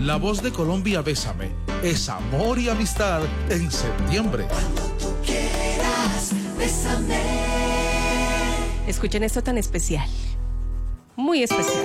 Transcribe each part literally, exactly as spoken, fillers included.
La Voz de Colombia, Bésame. Es amor y amistad en septiembre. Cuando tú quieras, bésame. Escuchen esto tan especial. Muy especial.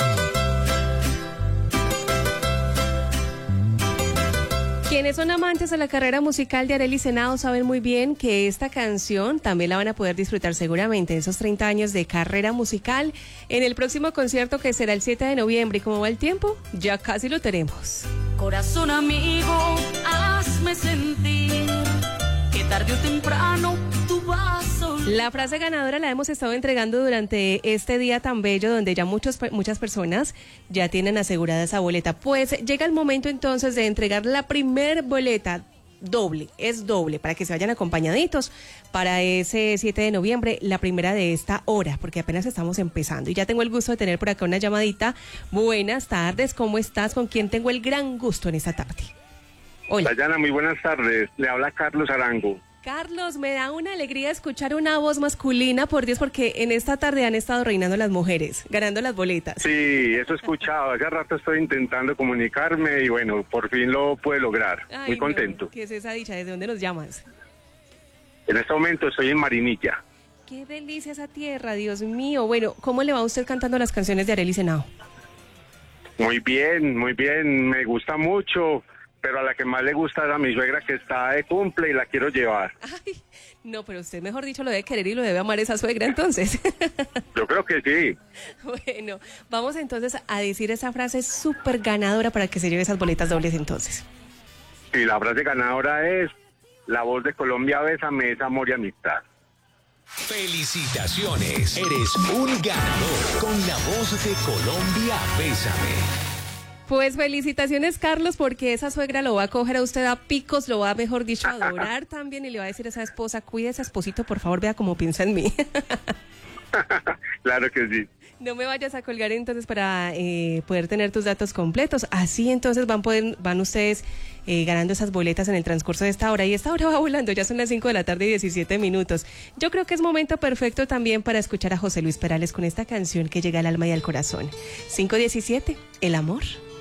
Quienes son amantes de la carrera musical de Arelis Henao saben muy bien que esta canción también la van a poder disfrutar seguramente en esos treinta años de carrera musical en el próximo concierto que será el siete de noviembre. ¿Y cómo va el tiempo? Ya casi lo tenemos. Corazón amigo, hazme sentir que tarde o temprano tú vas a... La frase ganadora la hemos estado entregando durante este día tan bello donde ya muchos, muchas personas ya tienen asegurada esa boleta. Pues llega el momento entonces de entregar la primer boleta doble, es doble, para que se vayan acompañaditos para ese siete de noviembre, la primera de esta hora, porque apenas estamos empezando. Y ya tengo el gusto de tener por acá una llamadita. Buenas tardes, ¿cómo estás? ¿Con quién tengo el gran gusto en esta tarde? Hola. Dayana, muy buenas tardes. Le habla Carlos Arango. Carlos, me da una alegría escuchar una voz masculina, por Dios, porque en esta tarde han estado reinando las mujeres, ganando las boletas. Sí, eso he escuchado. Hace rato estoy intentando comunicarme y bueno, por fin lo pude lograr. Ay, muy contento. No, ¿qué es esa dicha? ¿Desde dónde nos llamas? En este momento estoy en Marinilla. Qué delicia esa tierra, Dios mío. Bueno, ¿cómo le va a usted cantando las canciones de Arelis Henao? Muy bien, muy bien. Me gusta mucho. Pero a la que más le gusta es a mi suegra que está de cumple y la quiero llevar. Ay, no, pero usted mejor dicho lo debe querer y lo debe amar esa suegra entonces. Yo creo que sí. Bueno, vamos entonces a decir esa frase súper ganadora para que se lleve esas boletas dobles entonces. Y la frase ganadora es: La Voz de Colombia, Bésame, es amor y amistad. Felicitaciones, eres un ganador con La Voz de Colombia, Bésame. Pues felicitaciones, Carlos, porque esa suegra lo va a coger a usted a picos, lo va, mejor dicho, a adorar también y le va a decir a esa esposa: cuide a ese esposito, por favor, vea cómo piensa en mí. Claro que sí. No me vayas a colgar entonces para eh, poder tener tus datos completos. Así entonces van, poder, van ustedes eh, ganando esas boletas en el transcurso de esta hora. Y esta hora va volando, ya son las cinco de la tarde y diecisiete minutos. Yo creo que es momento perfecto también para escuchar a José Luis Perales con esta canción que llega al alma y al corazón. cinco diecisiete, El Amor.